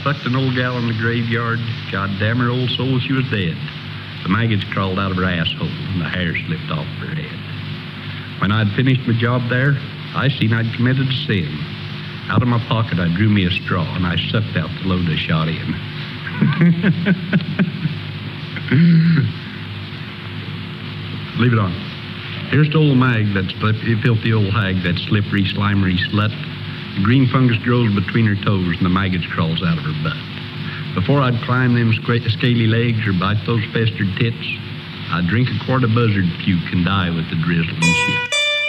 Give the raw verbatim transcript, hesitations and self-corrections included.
fucked an old gal in the graveyard. God damn her old soul, she was dead. The maggots crawled out of her asshole, and the hair slipped off her head. When I'd finished my job there, I seen I'd committed a sin. Out of my pocket, I drew me a straw, and I sucked out the load I shot in. Leave it on. Here's the old mag, that slip- filthy old hag, that slippery, slimery slut. The green fungus grows between her toes, and the maggots crawls out of her butt. Before I'd climb them squ- scaly legs or bite those festered tits, I'd drink a quart of buzzard puke and die with the drizzle and shit.